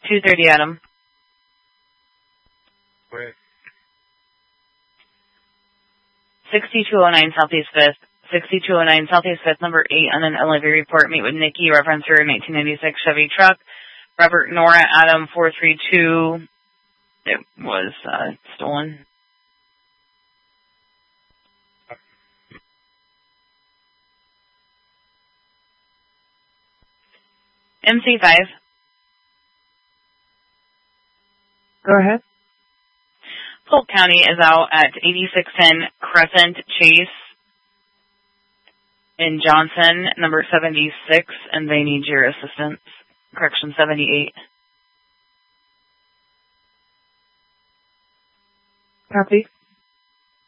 230, Adam. Wait. 6209 Southeast 5th. 6209 Southeast 5th, number 8 on an LIV report. Meet with Nikki, reference her 1996 Chevy truck. Robert Nora, Adam 432. It was stolen. MC5. Go ahead. Polk County is out at 8610 Crescent Chase in Johnson, number 76, and they need your assistance. Correction 78. Copy.